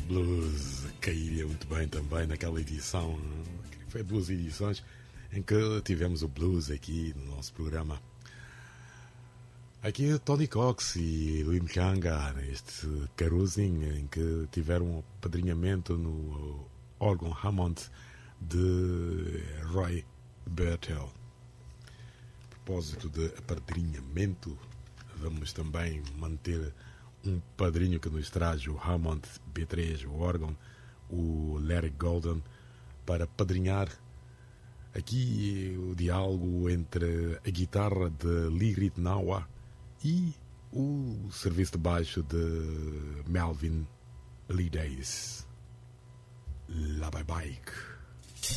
Blues cairia muito bem também naquela edição. Foi 2 edições em que tivemos o blues aqui no nosso programa. Aqui Tony Cox e Lim Kanga, neste caruzinho em que tiveram um apadrinhamento no órgão Hammond de Roy Bertel. A propósito de apadrinhamento, vamos também manter um padrinho que nos traz o Hammond B3, o órgão, o Larry Golden, para padrinhar aqui o diálogo entre a guitarra de Lee Ritenour e o serviço de baixo de Melvin Lee Davis. La Bye Bye.